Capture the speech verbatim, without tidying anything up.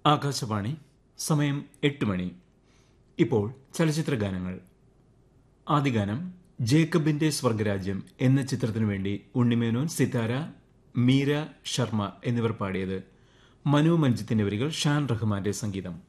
ആകാശവാണി. സമയം എട്ട് മണി. ഇപ്പോൾ ചലച്ചിത്ര ഗാനങ്ങൾ. ആദ്യ ഗാനം ജേക്കബിന്റെ സ്വർഗരാജ്യം എന്ന ചിത്രത്തിനു വേണ്ടി ഉണ്ണിമേനോൻ, സിതാര, മീര ശർമ്മ എന്നിവർ പാടിയത്. മനു മഞ്ജിത്തിന്റെ വരികൾ, ഷാൻ റഹ്മാന്റെ സംഗീതം.